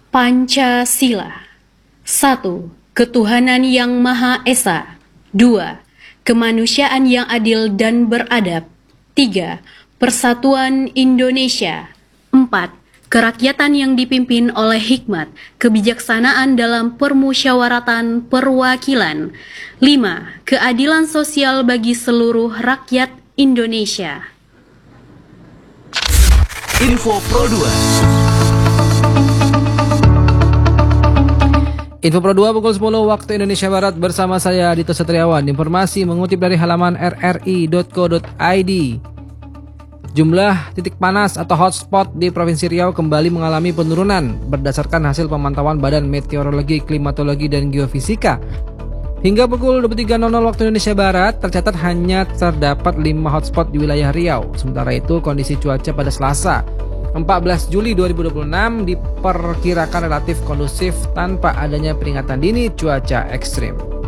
Pancasila. 1. Ketuhanan yang Maha Esa. 2. Kemanusiaan yang adil dan beradab. 3. Persatuan Indonesia. 4. Kerakyatan yang dipimpin oleh hikmat, kebijaksanaan dalam permusyawaratan perwakilan. 5. Keadilan sosial bagi seluruh rakyat Indonesia. Info Pro 2. Info Pro 2 pukul 10 waktu Indonesia Barat bersama saya Dito Satriawan. Informasi mengutip dari halaman rri.co.id. Jumlah titik panas atau hotspot di Provinsi Riau kembali mengalami penurunan berdasarkan hasil pemantauan Badan Meteorologi, Klimatologi, dan Geofisika. Hingga pukul 23.00 waktu Indonesia Barat, tercatat hanya terdapat 5 hotspot di wilayah Riau. Sementara itu, kondisi cuaca pada Selasa, 14 Juli 2026 diperkirakan relatif kondusif tanpa adanya peringatan dini cuaca ekstrim.